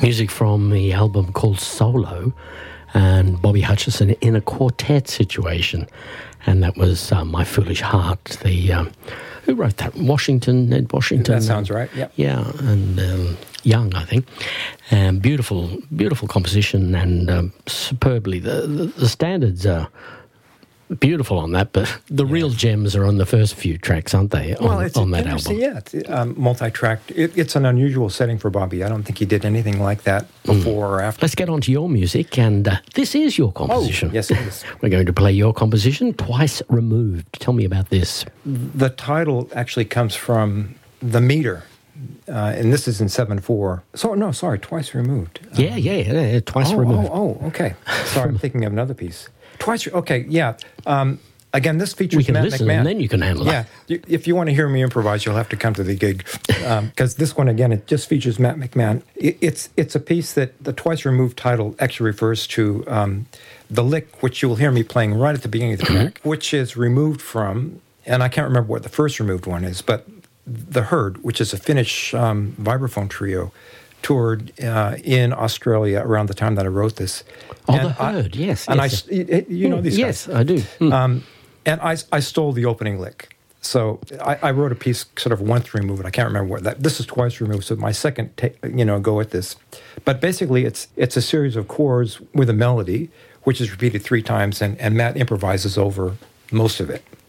Music from the album called Solo, and Bobby Hutcherson in a quartet situation. And that was My Foolish Heart. Who wrote that? Ned Washington. That sounds right, yep. Yeah, and Young, I think. Beautiful, beautiful composition, and superbly. The standards are beautiful on that, but the real gems are on the first few tracks, aren't they, on that album? Yeah, it's multi-tracked. It's an unusual setting for Bobby. I don't think he did anything like that before or after. Let's get on to your music, and this is your composition. Oh, yes, it is. We're going to play your composition, Twice Removed. Tell me about this. The title actually comes from the meter, and this is in 7/4. Twice Removed. Yeah, Twice Removed. Oh, okay. Sorry, I'm thinking of another piece. Okay, yeah. Again, this features we can Matt listen, McMahon. And then you can handle it. Yeah, if you want to hear me improvise, you'll have to come to the gig, because this one, again, it just features Matt McMahon. It's a piece that the Twice Removed title actually refers to the lick, which you will hear me playing right at the beginning of the track, which is removed from, and I can't remember what the first removed one is, but the Herd, which is a Finnish vibraphone trio, toured in Australia around the time that I wrote this. Oh, and the Herd, yes. And you know these Yes, guys. I do. And I stole the opening lick. So I wrote a piece sort of once removed. I can't remember what that. This is Twice Removed, so my second go at this. But basically, it's a series of chords with a melody, which is repeated 3 times, and Matt improvises over most of it.